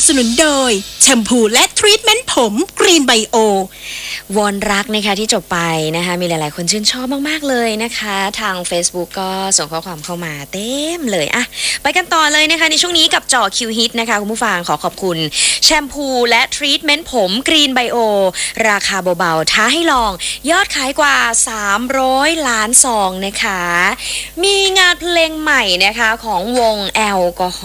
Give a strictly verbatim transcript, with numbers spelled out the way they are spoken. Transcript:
สนุนโดยแชมพูและทรีทเมนต์ผมกรีนไบโอวอนรักนะคะที่จบไปนะคะมีหลายๆคนชื่นชอบมากๆเลยนะคะทาง Facebook ก็ส่งข้อความเข้ามาเต็มเลยอะไปกันต่อเลยนะคะในช่วงนี้กับจ่อคิวฮิตนะคะคุณผู้ฟังขอขอบคุณแชมพูและทรีทเมนต์ผมกรีนไบโอราคาเบาๆท้าให้ลองยอดขายกว่าสามร้อยล้านซองนะคะมีงานเพลงใหม่นะคะของวงแอลกอฮ